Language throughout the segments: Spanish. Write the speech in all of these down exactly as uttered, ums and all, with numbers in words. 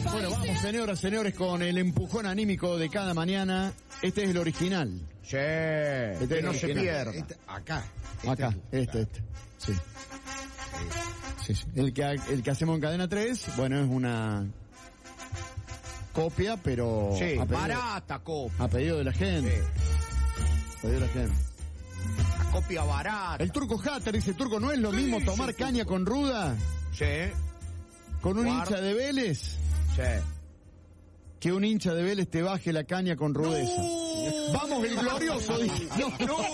Bueno, vamos, señoras, señores, con el empujón anímico de cada mañana. Este es el original. Sí, este que es no el se original. pierda. Este, acá. Este Acá, es- este, este. Sí. Sí, sí. El que, el que hacemos en Cadena tres, bueno, es una copia, pero Sí, a pedido, barata copia. a pedido de la gente. A pedido de la gente. La copia barata. El Turco Hatter dice, Turco, ¿no es lo ¿Qué mismo dice tomar el caña Turco? con ruda, Sí, con un Guarda. hincha de Vélez, sí. que un hincha de Vélez te baje la caña con rudeza? ¡No! Vamos, el glorioso, dice. No, ¡No!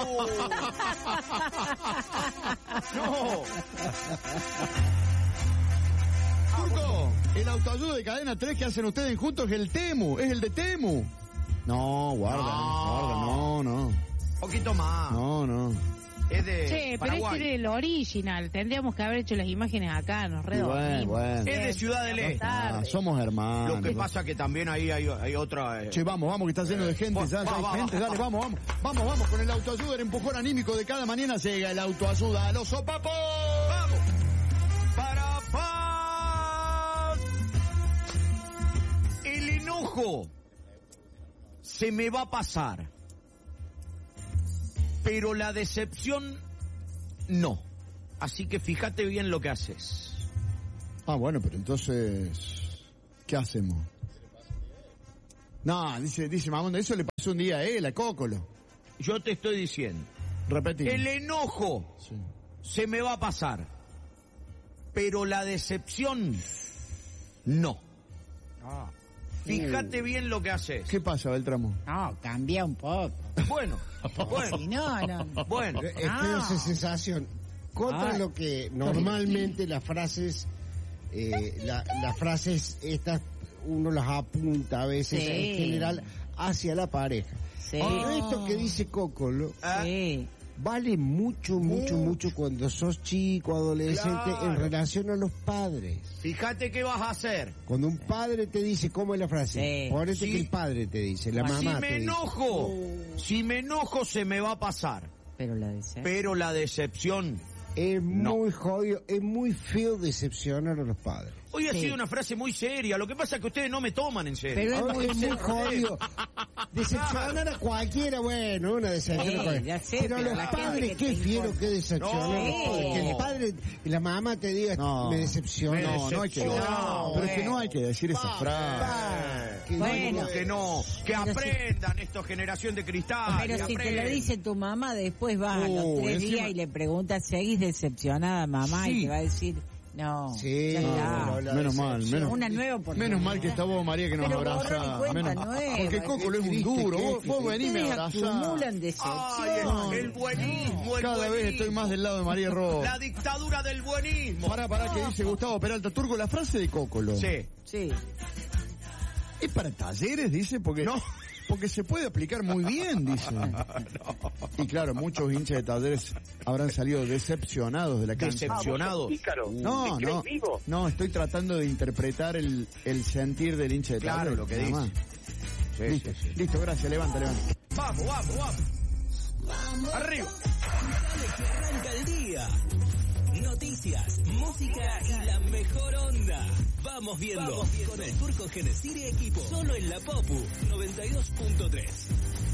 ¡No! Turco, el autoayuda de Cadena tres que hacen ustedes juntos es el Temu, es el de Temu. No, guarda, No. guarda, no, no, Un poquito más. no, no. Es de Che, pero Paraguay. este era el original. Tendríamos que haber hecho las imágenes acá, nos Y redondimos. bueno, bueno. Es de Ciudad del Este. Ah, somos hermanos. Lo que pasa que también ahí hay, hay otra... eh, Che, vamos, vamos, que está lleno de gente, Va, ya, ya va, hay va, gente, va, dale, va. vamos, vamos, vamos, vamos, con el autoayuda, el empujón anímico de cada mañana llega el autoayuda a los sopapos. ¡Vamos! ¡Para paz! El enojo se me va a pasar, pero la decepción no. Así que fíjate bien lo que haces. Ah, bueno, pero entonces, ¿qué hacemos? No, dice, dice Mamondo, eso le pasó un día a él, a Cócolo. Yo te estoy diciendo, Repetí. el enojo Sí. se me va a pasar, pero la decepción no. Fíjate bien lo que haces. ¿Qué pasa, Beltramo? No, cambia un poco. Bueno, bueno, Si no, no. bueno. Es que Ah. esa sensación. Contra Ah. lo que normalmente las frases, eh, la- las frases estas, uno las apunta a veces Sí. en general hacia la pareja. Sí. Pero esto que dice Cócolo Ah, Sí. vale mucho, mucho, mucho cuando sos chico, adolescente, Claro. en relación a los padres. Fíjate qué vas a hacer. Cuando un padre te dice, ¿cómo es la frase? Sí. Ponete Sí. que el padre te dice, la Si mamá me te dice. enojo, si me enojo se me va a pasar, Pero la deseo. pero la decepción. Es No. muy jodido, es muy feo decepcionar a los padres. Hoy ha Sí. sido una frase muy seria, lo que pasa es que ustedes no me toman en serio. Pero es Ahora muy es muy jodido. Decepcionar a cualquiera, bueno, una decepción Sí, a cualquiera. ya sé, pero a pero los la gente padres, que qué te fiero importa. que decepcionar a los No. padres. Que el padre y la mamá te diga, No. me decepciona. Me No, no hay que, decepcionó. pero es que no hay que decir esa Va, frase. va. Que Bueno. no, Que no, que Pero si- aprendan esto, generación de cristal. Pero que si te lo aprendan. dice tu mamá, después vas a los Uh, tres encima- días y le preguntas, ¿seguís decepcionada, mamá? Sí. Y te va a decir, no, Sí, ya no, está. no, la Menos mal, decepción. menos, Una nueva oportunidad. menos mal que está vos, María, que nos Pero borrón y abraza. cuenta Menos- nueva. porque Cócolo es un Qué duro, triste, vos, qué vos triste. venís, me Ustedes abrazás. acumulan decepción. Ay, el, el buenismo, el Cada vez buenismo. estoy más del lado de María Ro. La dictadura del buenismo. Pará, pará, que dice Gustavo Peralta Turco, la frase de Cócolo. Sí. Sí. ¿Es para talleres, dice? Porque No. porque se puede aplicar muy bien, dice. Y claro, muchos hinchas de talleres habrán salido decepcionados de la cancha. Decepcionados. No, no, no, estoy tratando de interpretar el, el sentir del hincha de Claro, talleres. lo que nada dice. más. Sí, Listo, sí, sí. listo, gracias, levanta, levanta. Vamos, vamos, vamos. Arriba. Dale que arranca el día. Noticias, música y la mejor onda. Vamos viendo, Vamos viendo. Con el Turco Genesir y equipo. Solo en la Popu noventa y dos punto tres.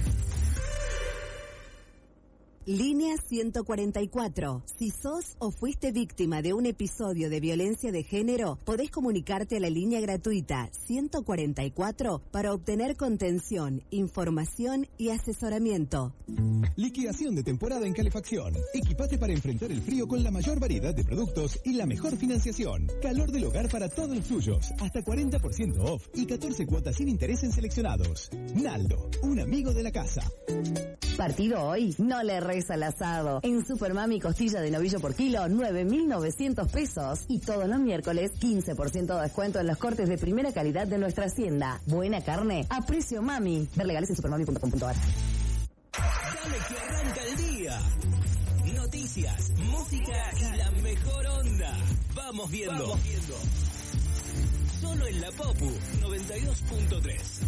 Línea ciento cuarenta y cuatro. Si sos o fuiste víctima de un episodio de violencia de género, podés comunicarte a la línea gratuita ciento cuarenta y cuatro para obtener contención, información y asesoramiento. Liquidación de temporada en calefacción. Equipate para enfrentar el frío con la mayor variedad de productos y la mejor financiación. Calor del hogar para todos los suyos. Hasta cuarenta por ciento off y catorce cuotas sin interés en seleccionados. Naldo, un amigo de la casa. Partido hoy, no le reza al asado. En Supermami costilla de novillo por kilo, nueve mil novecientos pesos. Y todos los miércoles, quince por ciento de descuento en los cortes de primera calidad de nuestra hacienda. Buena carne, a precio mami. Ver legales en supermami punto com punto a r. Dale que arranca el día. Noticias, música y la mejor onda. Vamos viendo. Vamos viendo. Solo en la Popu noventa y dos punto tres.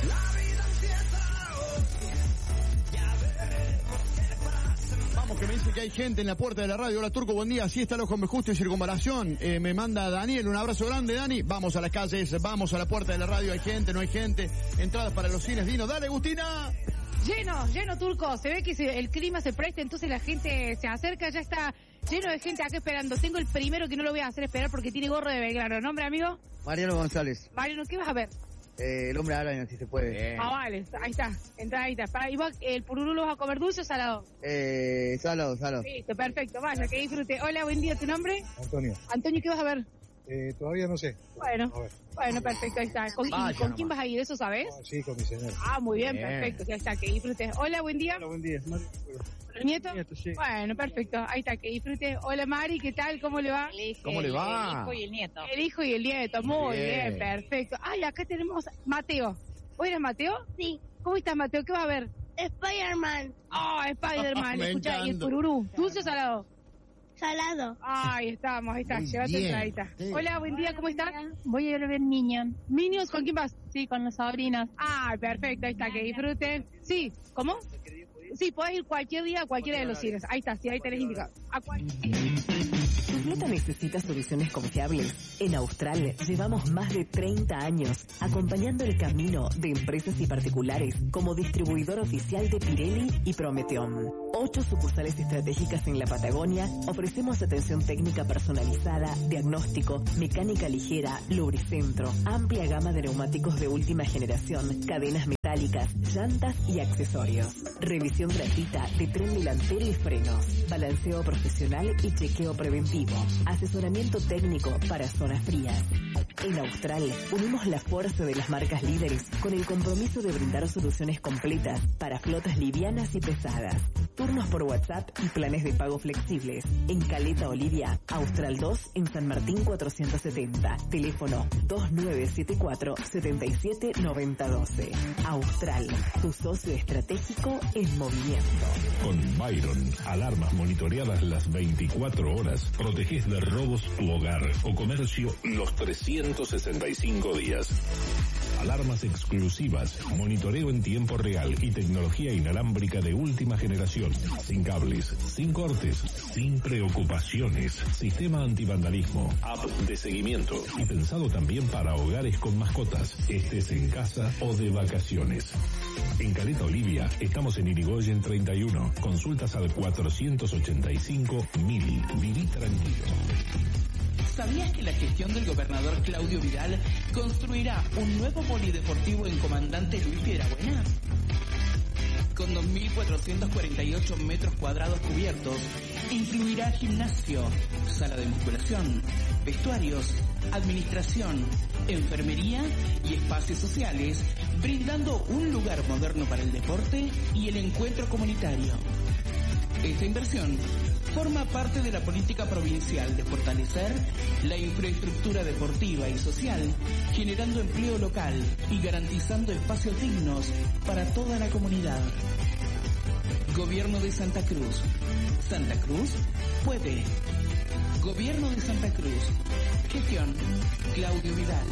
Vamos, que me dice que hay gente en la puerta de la radio. Hola, Turco, buen día. Así está el ojo me justo y circunvalación. Eh, me manda Daniel, un abrazo grande, Dani. Vamos a las calles, vamos a la puerta de la radio. Hay gente, no hay gente. Entradas para los cines. Dino, dale, Agustina. Lleno, lleno, Turco. Se ve que se, el clima se presta, entonces la gente se acerca. Ya está lleno de gente acá esperando. Tengo el primero que no lo voy a hacer esperar porque tiene gorro de Belgrano. ¿Nombre, amigo? Mariano González. Mariano, ¿qué vas a ver? Eh, el hombre araña, si se puede. Bien. Ah, vale. Ahí está. Entra, ahí está. Para, ¿y vos, el pururú lo vas a comer dulce o salado? Eh, salado, salado. Listo, perfecto. Vaya, que disfrute. Hola, buen día. ¿Tu nombre? Antonio. Antonio, ¿qué vas a ver? Eh, todavía no sé. Bueno, A ver. bueno, perfecto, ahí está. ¿Con, Vaya y ¿con nomás. quién vas a ir? ¿Eso sabes? Ah, sí, con mi señora. Ah, muy bien, Bien. perfecto. Ya está, que disfrutes. Hola, buen día. Hola, buen día. Mario. ¿El nieto? Nieto, sí. Bueno, perfecto. Ahí está, que disfrute. Hola, Mari, ¿qué tal? ¿Cómo le va? ¿Cómo le va? El hijo y el nieto. El hijo y el nieto. Muy bien, Bien. perfecto. Ay, acá tenemos Mateo. ¿Vos eres Mateo? Sí. ¿Cómo estás, Mateo? ¿Qué va a ver? Spider-Man. Oh, Spider-Man. Me Escuchá, ¿y el encanta. pururú? ¿Dulce o salado? Salado. Ahí estamos, ahí está. Muy Llévate bien. entradita. Sí. Hola, buen día, ¿cómo estás? Voy a ir a ver Minion. Minions, ¿con quién vas? Sí, con las sobrinas. Ah, perfecto, ahí está, que disfruten. Sí, ¿cómo? Sí, podés ir cualquier día a cualquiera de los cines. Ahí está, sí, ahí tenés indicado. A cual- ¿Tu flota necesita soluciones confiables? En Austral llevamos más de treinta años acompañando el camino de empresas y particulares como distribuidor oficial de Pirelli y Prometeon. Ocho sucursales estratégicas en la Patagonia, ofrecemos atención técnica personalizada, diagnóstico, mecánica ligera, lubricentro, amplia gama de neumáticos de última generación, cadenas metálicas, llantas y accesorios. Revisión gratuita de tren delantero y frenos, balanceo profesional y chequeo preventivo, asesoramiento técnico para zonas frías. En Austral, unimos la fuerza de las marcas líderes con el compromiso de brindar soluciones completas para flotas livianas y pesadas. Turnos por WhatsApp y planes de pago flexibles. En Caleta Olivia, Austral dos en San Martín cuatrocientos setenta. Teléfono dos nueve siete cuatro, siete siete nueve cero uno dos. Austral, tu socio estratégico en movimiento. Con Byron, alarmas monitoreadas las veinticuatro horas, protegés de robos tu hogar o comercio los trescientos sesenta y cinco días. Alarmas exclusivas, monitoreo en tiempo real y tecnología inalámbrica de última generación. Sin cables, sin cortes, sin preocupaciones. Sistema antivandalismo, app de seguimiento y pensado también para hogares con mascotas, estés en casa o de vacaciones. En Caleta Olivia estamos en Irigoyen treinta y uno. Consultas al cuatrocientos ochenta y cinco mil. Viví tranquilo. ¿Sabías que la gestión del gobernador Claudio Vidal construirá un nuevo polideportivo en Comandante Luis Piedrabuena? Con dos mil cuatrocientos cuarenta y ocho metros cuadrados cubiertos, incluirá gimnasio, sala de musculación, vestuarios, administración, enfermería y espacios sociales, brindando un lugar moderno para el deporte y el encuentro comunitario. Esta inversión forma parte de la política provincial de fortalecer la infraestructura deportiva y social, generando empleo local y garantizando espacios dignos para toda la comunidad. Gobierno de Santa Cruz. Santa Cruz puede. Gobierno de Santa Cruz. Gestión Claudio Vidal.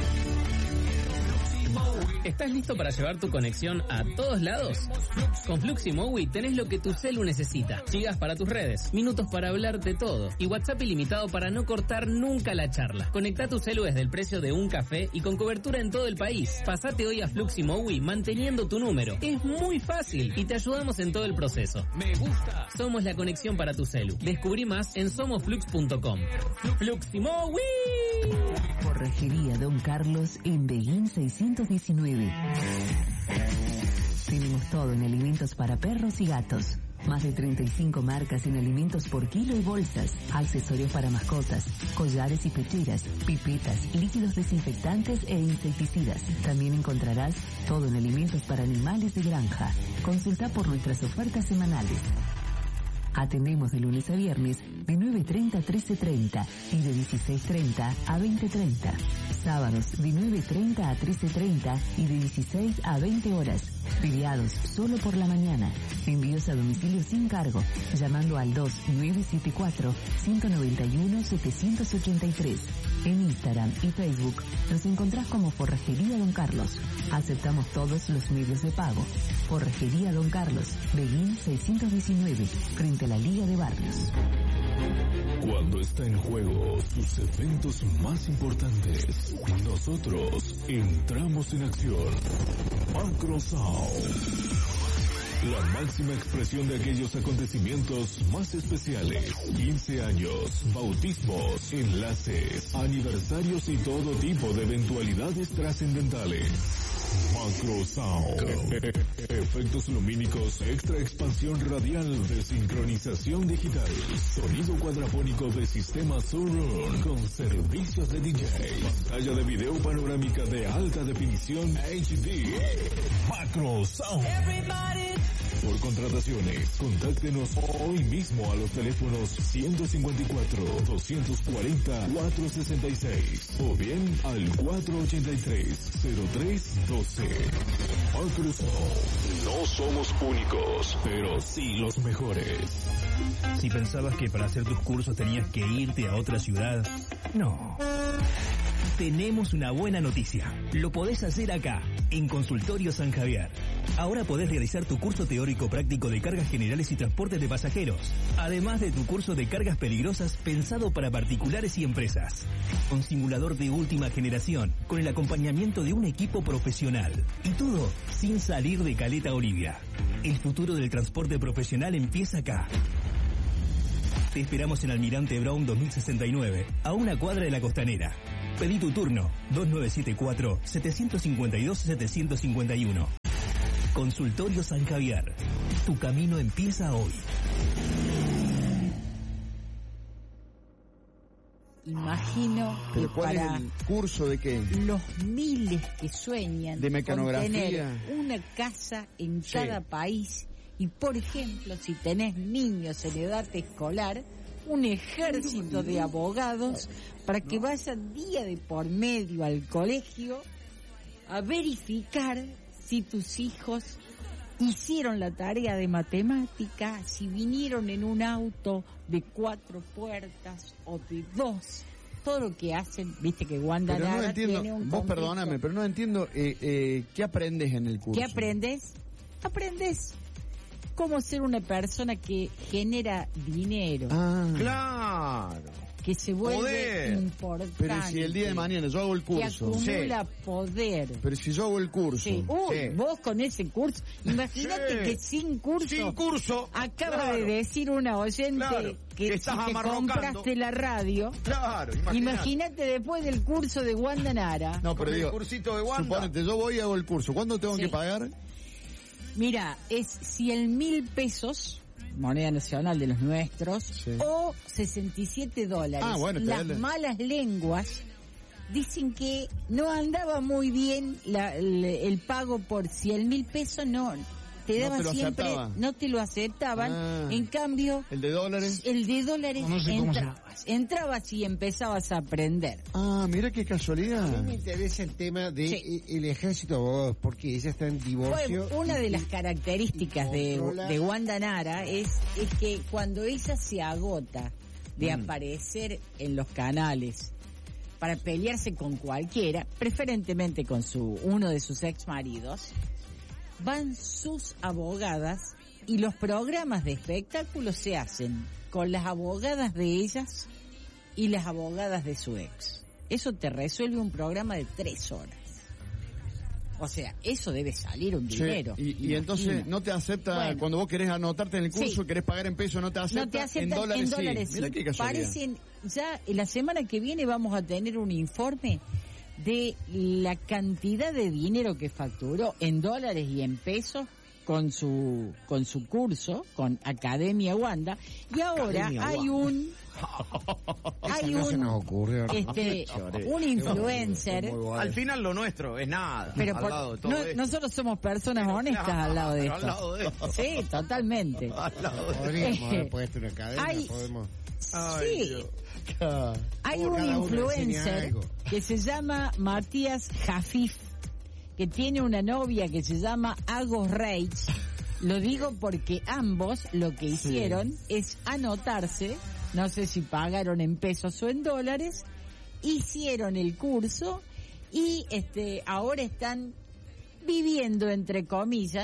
¿Estás listo para llevar tu conexión a todos lados? Con Fluximowi tenés lo que tu celu necesita. Gigas para tus redes, minutos para hablar de todo y WhatsApp ilimitado para no cortar nunca la charla. Conectá tu celu desde el precio de un café y con cobertura en todo el país. Pasate hoy a Fluximowi manteniendo tu número. Es muy fácil y te ayudamos en todo el proceso. Me gusta. Somos la conexión para tu celu. Descubrí más en somos flux punto com. Fluximowi. Forrajería Don Carlos en Beguín seiscientos diecinueve. Tenemos todo en alimentos para perros y gatos. Más de treinta y cinco marcas en alimentos por kilo y bolsas, accesorios para mascotas, collares y pecheras, pipetas, líquidos desinfectantes e insecticidas. También encontrarás todo en alimentos para animales de granja. Consulta por nuestras ofertas semanales. Atendemos de lunes a viernes de nueve treinta a trece treinta y de dieciséis treinta a veinte treinta. Sábados de nueve treinta a trece treinta y de dieciséis a veinte horas. Feriados solo por la mañana. Envíos a domicilio sin cargo, llamando al dos nueve siete cuatro, uno nueve uno, siete ocho tres. En Instagram y Facebook nos encontrás como Forrajería Don Carlos. Aceptamos todos los medios de pago. Forrajería Don Carlos, Beguín seiscientos diecinueve, frente a la Liga de Barrios. Cuando está en juego sus eventos más importantes, nosotros entramos en acción. Macro Sound. La máxima expresión de aquellos acontecimientos más especiales. quince años, bautismos, enlaces, aniversarios y todo tipo de eventualidades trascendentales. Macro Sound. Efectos lumínicos, extra expansión radial de sincronización digital. Sonido cuadrafónico de sistema Surround con servicios de D J. Pantalla de video panorámica de alta definición H D. Macro Sound. Por contrataciones, contáctenos hoy mismo a los teléfonos ciento cincuenta y cuatro, doscientos cuarenta, cuatrocientos sesenta y seis o bien al cuatrocientos ochenta y tres, cero tres doce. Macro Sound. No somos únicos, pero sí los mejores. Si pensabas que para hacer tus cursos tenías que irte a otra ciudad, no. Tenemos una buena noticia. Lo podés hacer acá, en Consultorio San Javier. Ahora podés realizar tu curso teórico práctico de cargas generales y transporte de pasajeros, además de tu curso de cargas peligrosas pensado para particulares y empresas. Un simulador de última generación, con el acompañamiento de un equipo profesional. Y todo sin salir de Caleta Olivia. El futuro del transporte profesional empieza acá. Te esperamos en Almirante Brown dos mil sesenta y nueve, a una cuadra de la Costanera. Pedí tu turno, dos nueve siete cuatro, siete cinco dos, siete cinco uno. Consultorio San Javier. Tu camino empieza hoy. Imagino que ¿Pero cuál para es el curso de qué? los miles que sueñan De mecanografía. con tener una casa en Sí. cada país y, por ejemplo, si tenés niños en edad escolar, un ejército de abogados para que vayan día de por medio al colegio a verificar si tus hijos hicieron la tarea de matemática, si vinieron en un auto de cuatro puertas o de dos. Todo lo que hacen, viste que Wanda Pero no Nara entiendo, tiene un vos conflicto. perdóname, pero no entiendo eh, eh, ¿qué aprendes en el curso? ¿Qué aprendes? Aprendes cómo ser una persona que genera dinero. Ah. Claro. Que se vuelve Poder. importante. Pero si el día de mañana yo hago el Que curso. acumula poder. Pero si yo hago el curso. Sí. Uy, Sí. vos con ese curso. Imagínate Sí. que sin curso. Sin curso. Acaba Claro. de decir una oyente Claro. que Que si estás te amarrocando. compraste la radio. Claro, imagínate. Imagínate después del curso de Wanda Nara. No, pero Con el digo, cursito de Wanda. suponete, yo voy y hago el curso. ¿Cuándo tengo Sí. que pagar? Mira, es cien mil pesos, moneda nacional de los nuestros, Sí. o sesenta y siete dólares. Ah, bueno, te Las da la- malas lenguas dicen que no andaba muy bien la- el, el pago por cien mil pesos, no te No daba te lo siempre, aceptaba. no te lo aceptaban. Ah. En cambio, ¿El de dólares? el de dólares No sé cómo se- entrabas, entrabas y empezabas a aprender. Ah, mira qué A casualidad. mí me interesa el tema de Sí. eh, el ejército de abogados, porque ella está en Fue divorcio. una de y- las características de, controla- de Wanda Nara es, es que cuando ella se agota de Mm. aparecer en los canales para pelearse con cualquiera, preferentemente con su uno de sus ex maridos, van sus abogadas y los programas de espectáculos se hacen con las abogadas de ellas y las abogadas de su ex. Eso te resuelve un programa de tres horas. O sea, eso debe salir un Sí, dinero. y, y Imagina. entonces no te acepta Bueno. cuando vos querés anotarte en el curso, Sí. querés pagar en pesos, no te acepta, No te aceptan en dólares, en dólares, sí. Mira sí. qué casualidad. Parecen, ya la semana que viene vamos a tener un informe de la cantidad de dinero que facturó en dólares y en pesos con su con su curso, con Academia Wanda, y ahora Academia hay Wanda. un hay no se un nos ocurrió. este un influencer. Al final lo nuestro es nada. Pero al por- lado de todo no- esto. nosotros somos personas honestas claro, al lado de al esto. lado de esto. Sí, totalmente. Al lado de- Podríamos haber puesto una cadena, Hay- podemos... Ay, Sí. Dios. Hay Por un cada uno enseña influencer algo. que se llama Matías Jafif, que tiene una novia que se llama Agos Reich. Lo digo porque ambos lo que hicieron es anotarse, no sé si pagaron en pesos o en dólares, hicieron el curso y este ahora están viviendo, entre comillas,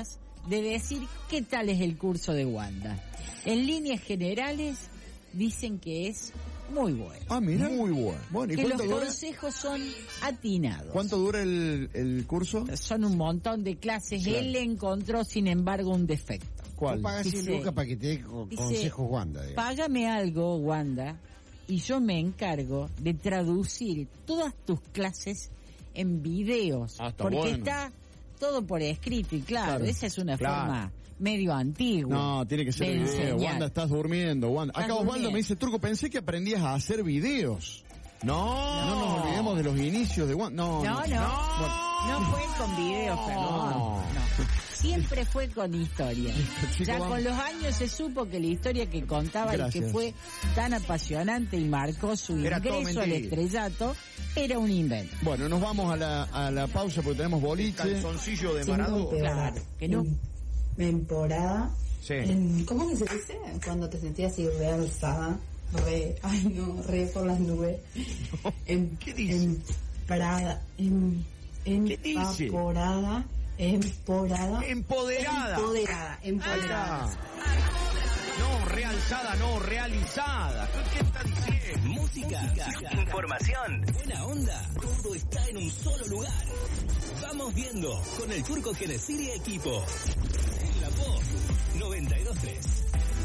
de decir qué tal es el curso de Wanda. En líneas generales dicen que es muy bueno. Ah, mira. Muy bueno. Bueno, ¿y que cuánto los dura? consejos son atinados. ¿Cuánto dura el, el curso? Son un montón de clases. Claro. Él le encontró, sin embargo, un defecto. ¿Cuál? Tú pagas cien Dice- lucas para que te dé co- dice, consejos Wanda. digamos. Págame algo, Wanda, y yo me encargo de traducir todas tus clases en videos. Ah, está porque bueno. está todo por escrito y claro, Claro, esa es una claro. forma medio antigua. No, tiene que ser de video. enseñar. Wanda, estás durmiendo. Wanda. Estás Acá Osvaldo durmiendo. me dice, Turco, pensé que aprendías a hacer videos. No, no nos olvidemos de los inicios de Wanda. No, No, no, no, Bueno. fue con videos, perdón. No. No. Siempre fue con historia. Chico, Ya vamos. con los años se supo que la historia que contaba y Gracias. que fue tan apasionante y marcó su Era todo ingreso al mentira. estrellato era un invento. Bueno, nos vamos a la, a la pausa porque tenemos boliche. Calzoncillo de Siendo Maradona. peor. Claro, que no. En temporada. Sí. en- ¿Cómo que se dice? Cuando te sentías así realzada. Re, ay no, re por las nubes. En, ¿Qué dice? En Prada. En, en ¿Qué dice? Evaporada. Emporada. Empoderada. Empoderada. Empoderada. No, realzada, no, realizada. ¿Qué está diciendo? Música, información, buena onda, todo está en un solo lugar. Vamos viendo con el Turco Genesir y equipo. En la Pop noventa y dos punto tres.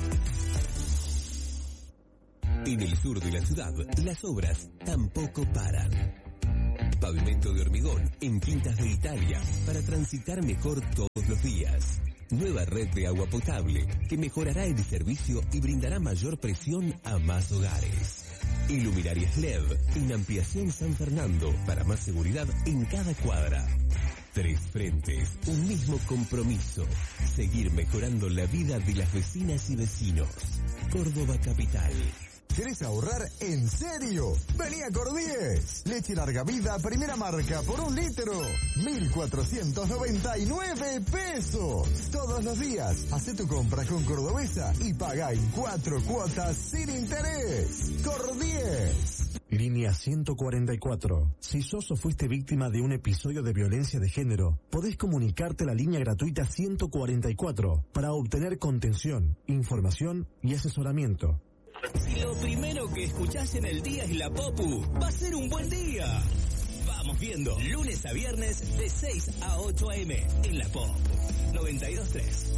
En el sur de la ciudad, las obras tampoco paran. Pavimento de hormigón en Quintas de Italia para transitar mejor todos los días. Nueva red de agua potable que mejorará el servicio y brindará mayor presión a más hogares. Iluminarias L E D en Ampliación San Fernando para más seguridad en cada cuadra. Tres frentes, un mismo compromiso. Seguir mejorando la vida de las vecinas y vecinos. Córdoba Capital. ¿Querés ahorrar en serio? Vení a Cordies. Leche larga vida, primera marca, por un litro. mil cuatrocientos noventa y nueve pesos. Todos los días. Hacé tu compra con Cordobesa y paga en cuatro cuotas sin interés. Cordies. Línea ciento cuarenta y cuatro. Si sos o fuiste víctima de un episodio de violencia de género, podés comunicarte a la línea gratuita ciento cuarenta y cuatro para obtener contención, información y asesoramiento. Si lo primero que escuchás en el día es la Popu, va a ser un buen día. Vamos viendo, lunes a viernes de seis a ocho a eme en la Pop noventa y dos punto tres.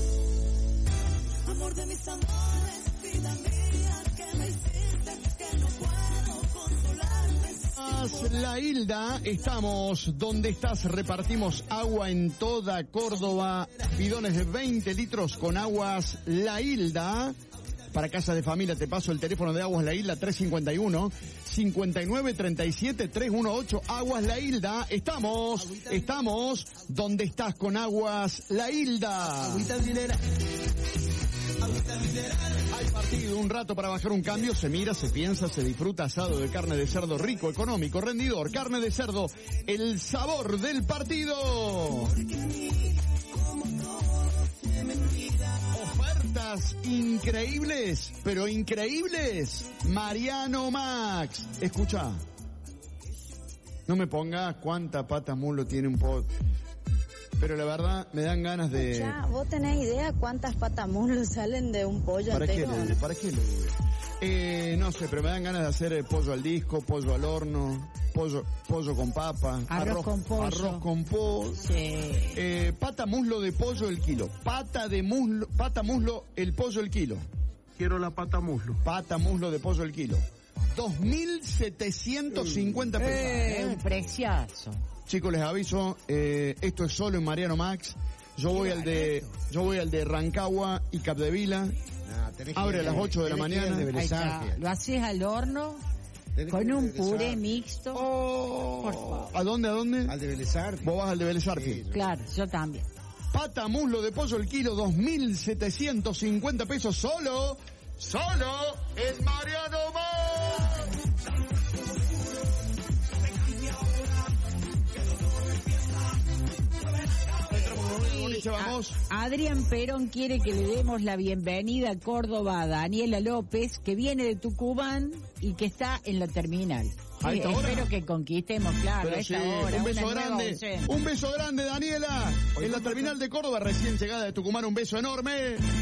Amor de mis amores, vida mía, que me hiciste, que no puedo consolarme. La Hilda, estamos donde estás, repartimos agua en toda Córdoba, bidones de veinte litros con aguas La Hilda. Para casas de familia te paso el teléfono de Aguas La Hilda tres cinco uno, cinco nueve tres siete, tres uno ocho. Aguas La Hilda, estamos, estamos donde estás con Aguas La Hilda. Hay partido, un rato para bajar un cambio, se mira, se piensa, se disfruta asado de carne de cerdo rico, económico, rendidor, carne de cerdo, el sabor del partido. Ofertas increíbles, pero increíbles. Mariano Max. Escucha. No me pongas cuánta pata mulo tiene un pot. Pero la verdad me dan ganas de... Ya, ¿vos tenés idea cuántas patamuslos salen de un pollo ¿Para qué entero? le, ¿Para qué le digo? Eh, no sé, pero me dan ganas de hacer eh, pollo al disco, pollo al horno, pollo pollo con papa, Arroz con pollo. arroz con pollo, Sí. eh, pata muslo de pollo el kilo, pata de muslo, pata muslo el pollo el kilo. Quiero la pata muslo. Pata muslo de pollo el kilo. dos mil setecientos cincuenta pesos. Eh, precioso. Chicos, les aviso, eh, esto es solo en Mariano Max. Yo voy al de, yo voy al de Rancagua y Capdevila. Abre a las ocho de la mañana. Ahí está. Lo haces al horno con un puré mixto. Por favor. ¿A dónde, a dónde? Al de Vélez Arfiel. Vos vas al de Vélez Arfiel. Claro, yo también. Pata muslo de pollo el kilo, dos mil setecientos cincuenta pesos solo, solo en Mariano Max. Vamos. A- Adrián Perón quiere que le demos la bienvenida a Córdoba a Daniela López, que viene de Tucumán y que está en la terminal. ¿A esta hora? Espero que conquistemos, claro, Pero a esta sí, hora. un beso una nueva grande, opción. un beso grande, Daniela, en la terminal de Córdoba, recién llegada de Tucumán, un beso enorme.